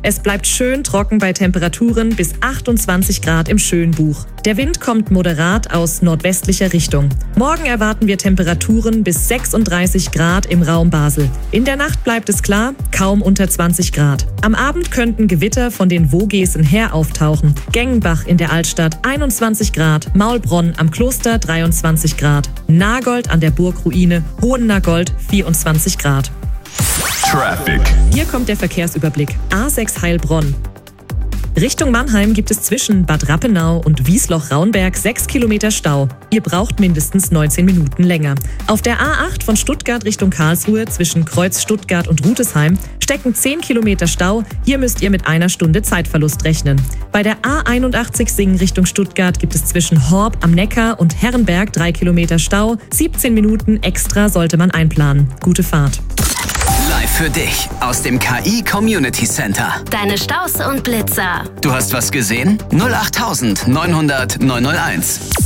Es bleibt schön trocken bei Temperaturen bis 28 Grad im Schönbuch. Der Wind kommt moderat aus nordwestlicher Richtung. Morgen erwarten wir Temperaturen bis 36 Grad im Raum Basel. In der Nacht bleibt es klar, kaum unter 20 Grad. Am Abend könnten Gewitter von den Vogesen her auftauchen. Gengenbach in der Altstadt 21 Grad, Maulbronn am Kloster 23 Grad, Nagold an der Burgruine, Hohennagold 24 Grad. Traffic. Hier kommt der Verkehrsüberblick. A6 Heilbronn. Richtung Mannheim gibt es zwischen Bad Rappenau und Wiesloch-Raunberg 6 Kilometer Stau. Ihr braucht mindestens 19 Minuten länger. Auf der A8 von Stuttgart Richtung Karlsruhe zwischen Kreuz Stuttgart und Rutesheim stecken 10 Kilometer Stau. Hier müsst ihr mit einer Stunde Zeitverlust rechnen. Bei der A81 Singen Richtung Stuttgart gibt es zwischen Horb am Neckar und Herrenberg 3 Kilometer Stau. 17 Minuten extra sollte man einplanen. Gute Fahrt. Live für dich aus dem KI Community Center. Deine Staus und Blitzer. Du hast was gesehen? 08900 901.